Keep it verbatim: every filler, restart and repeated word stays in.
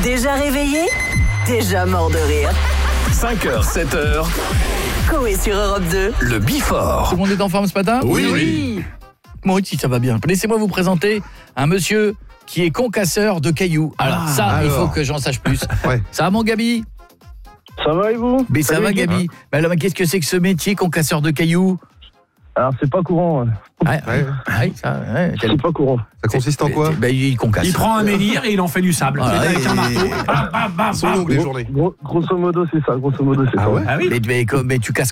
Déjà réveillé, déjà mort de rire. cinq heures, sept heures. Coé sur Europe deux. Le Before. Tout le monde est en forme ce matin ? Oui, oui. Moi aussi, ça va bien. Laissez-moi vous présenter un monsieur qui est concasseur de cailloux. Alors Ah, ça, il alors. faut que j'en sache plus. Ouais. Ça va mon Gabi ? Ça va et vous? Mais ça Salut, va les gars. Gabi ? Mais alors, mais qu'est-ce que c'est que ce métier, concasseur de cailloux ? Alors c'est pas courant, ouais. Ouais, Ouais. ouais, ça, ouais, quel- c'est pas courant. Ça consiste en quoi? Ben, il concasse. Il prend un menhir et il en fait du sable. Voilà, avec et- un marteau. Bam, bam, bam, Sont bam. longues les journées. Gros- grosso modo c'est ça, grosso modo c'est Ah ça. ouais? Ah oui. Mais, mais, mais tu casses